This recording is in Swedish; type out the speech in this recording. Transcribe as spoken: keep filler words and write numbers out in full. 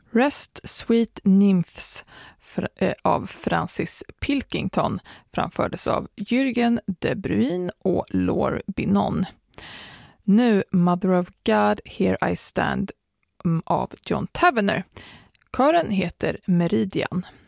Rest Sweet Nymphs av Francis Pilkington framfördes av Jürgen de Bruyn och Laure Binon. Nu Mother of God, Here I Stand av John Tavener. Kören heter Meridian.